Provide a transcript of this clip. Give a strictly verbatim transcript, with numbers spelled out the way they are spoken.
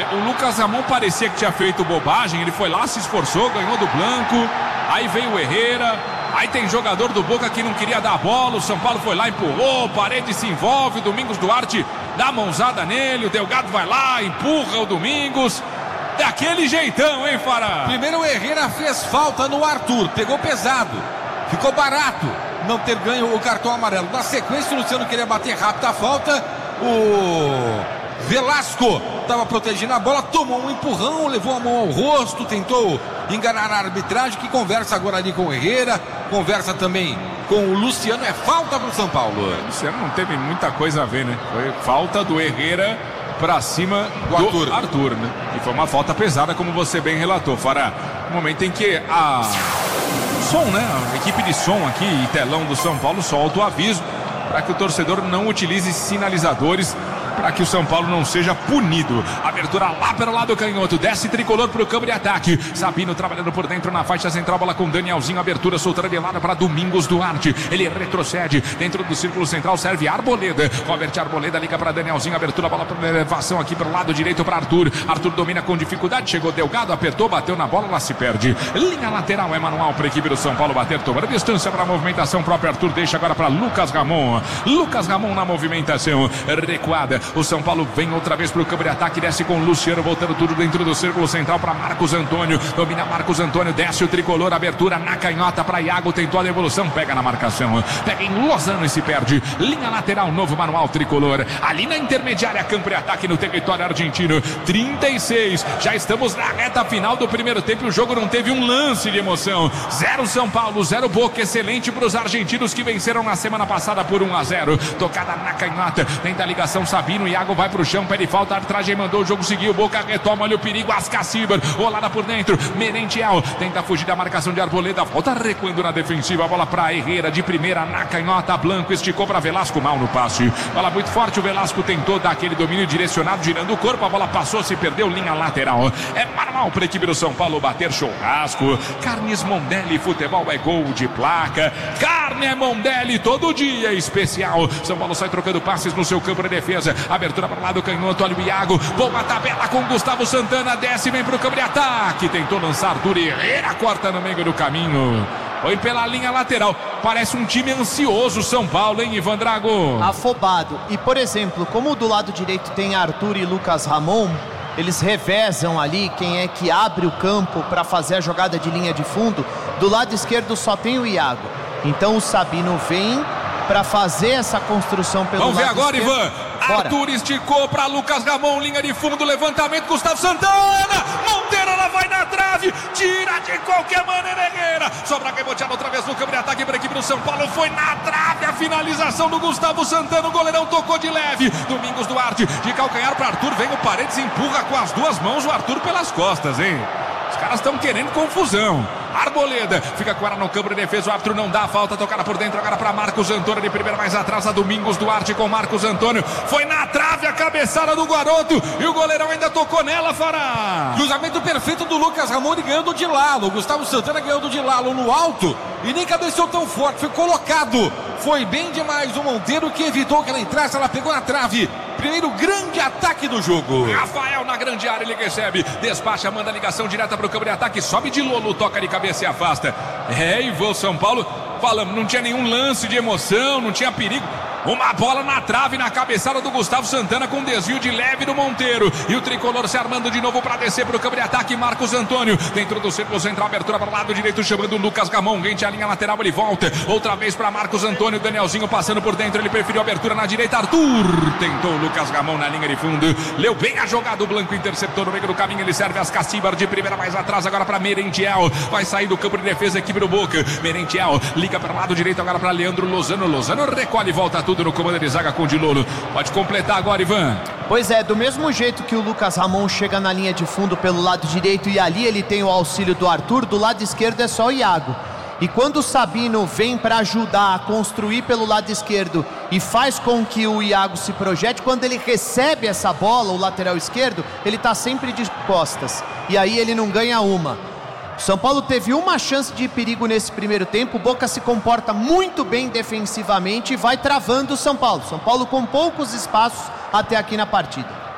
o Lucas Ramon parecia que tinha feito bobagem, ele foi lá, se esforçou, ganhou do Blanco, aí veio o Herrera, aí tem jogador do Boca que não queria dar a bola, o São Paulo foi lá, empurrou, Paredes se envolve, o Domingos Duarte dá a mãozada nele, o Delgado vai lá, empurra o Domingos, daquele jeitão, hein, Fará? Primeiro o Herrera fez falta no Arthur, pegou pesado, ficou barato não ter ganho o cartão amarelo. Na sequência o Luciano queria bater rápido a falta, o Velasco estava protegendo a bola, tomou um empurrão, levou a mão ao rosto, tentou enganar a arbitragem, que conversa agora ali com o Herrera, conversa também com o Luciano. É falta para o São Paulo. O Luciano não teve muita coisa a ver, né? Foi falta do Herrera para cima do, do Arthur. Arthur, né? E foi uma falta pesada, como você bem relatou, Fará. No momento em que a som, né? A equipe de som aqui e telão do São Paulo solta o aviso para que o torcedor não utilize sinalizadores, para que o São Paulo não seja punido. Abertura lá pelo lado canhoto, desce Tricolor para o campo de ataque. Sabino trabalhando por dentro na faixa central, bola com Danielzinho, abertura soltando de lado para Domingos Duarte. Ele retrocede dentro do círculo central, serve Arboleda. Robert Arboleda liga para Danielzinho, abertura, bola para elevação aqui para o lado direito para Arthur. Arthur domina com dificuldade, chegou Delgado, apertou, bateu na bola, ela se perde. Linha lateral é manual para a equipe do São Paulo bater, tomando distância para a movimentação. Próprio Arthur deixa agora para Lucas Ramon. Lucas Ramon na movimentação, recuada. O São Paulo vem outra vez para o campo de ataque, desce com o Luciano, voltando tudo dentro do círculo central para Marcos Antônio, domina Marcos Antônio, desce o Tricolor, abertura na canhota para Iago, tentou a devolução, pega na marcação, pega em Lozano e se perde. Linha lateral, novo manual Tricolor, ali na intermediária, campo de ataque no território argentino, trinta e seis, já estamos na reta final do primeiro tempo, o jogo não teve um lance de emoção, zero São Paulo, zero Boca, excelente para os argentinos que venceram na semana passada por um a zero, tocada na canhota, tenta a ligação Sabino, Iago vai pro chão, pede falta, a arbitragem mandou o jogo seguir, o Boca retoma, olha o perigo, Ascacibar, rolada por dentro, Merentiel, tenta fugir da marcação de Arboleda, volta recuando na defensiva, a bola pra Herrera, de primeira na canhota, Blanco esticou pra Velasco, mal no passe, bola muito forte, o Velasco tentou dar aquele domínio direcionado, girando o corpo, a bola passou, se perdeu, linha lateral, é manual pra equipe do São Paulo bater, churrasco, Carnes Mondelli, futebol é gol de placa, carne é Mondelli, todo dia especial, São Paulo sai trocando passes no seu campo de defesa, abertura para o lado canhoto, olha o Iago, boa tabela com Gustavo Santana, desce, vem para o campo de ataque, tentou lançar Arthur Herrera, corta no meio do caminho, foi pela linha lateral, parece um time ansioso São Paulo, hein, Ivan Drago? Afobado, e por exemplo, como do lado direito tem Arthur e Lucas Ramon, eles revezam ali quem é que abre o campo para fazer a jogada de linha de fundo, do lado esquerdo só tem o Iago, então o Sabino vem para fazer essa construção pelo Vamos lado ver agora, esquerdo. Ivan. Bora. Arthur esticou para Lucas Ramon, linha de fundo, levantamento, Gustavo Santana, Monteiro, ela vai na trave, tira de qualquer maneira Herrera, sobra reboteado outra vez no campo de ataque para a equipe do São Paulo, foi na trave a finalização do Gustavo Santana, o goleirão tocou de leve, Domingos Duarte, de calcanhar para Arthur, vem o Paredes, empurra com as duas mãos o Arthur pelas costas, hein? Os caras estão querendo confusão. Arboleda fica com ela no campo de defesa, o árbitro não dá a falta, tocada por dentro agora para Marcos Antônio, de primeira mais atrás a Domingos Duarte com Marcos Antônio, foi na trave a cabeçada do garoto e o goleirão ainda tocou nela, Fará. Cruzamento perfeito do Lucas Ramon ganhando de Lalo, Gustavo Santana ganhando de Lalo no alto e nem cabeceou tão forte, foi colocado, foi bem demais o Monteiro que evitou que ela entrasse, ela pegou na trave. Primeiro grande ataque do jogo. Rafael na grande área, ele recebe, despacha, manda a ligação direta para o campo de ataque, sobe de Lolo, toca de cabeça e afasta. É, e vou São Paulo, falamos, não tinha nenhum lance de emoção, não tinha perigo. Uma bola na trave, na cabeçada do Gustavo Santana com desvio de leve do Monteiro. E o Tricolor se armando de novo para descer para o campo de ataque. Marcos Antônio dentro do círculo central, abertura para o lado direito, chamando o Lucas Ramon. Rente a linha lateral, ele volta. Outra vez para Marcos Antônio. Danielzinho passando por dentro, ele preferiu abertura na direita. Arthur tentou o Lucas Ramon na linha de fundo. Leu bem a jogada, o Blanco interceptou no meio do caminho. Ele serve as Cacibar de primeira mais atrás, agora para Merentiel. Vai sair do campo de defesa, equipe do Boca. Merentiel liga para o lado direito, agora para Leandro Lozano. Lozano recolhe e volta tudo no comando de zaga com o Dilolo. Pode completar agora, Ivan. Pois é, do mesmo jeito que o Lucas Ramon chega na linha de fundo pelo lado direito e ali ele tem o auxílio do Arthur, do lado esquerdo é só o Iago. E quando o Sabino vem para ajudar a construir pelo lado esquerdo e faz com que o Iago se projete, quando ele recebe essa bola, o lateral esquerdo, ele está sempre de costas. E aí ele não ganha uma. São Paulo teve uma chance de perigo nesse primeiro tempo, o Boca se comporta muito bem defensivamente e vai travando o São Paulo. São Paulo com poucos espaços até aqui na partida.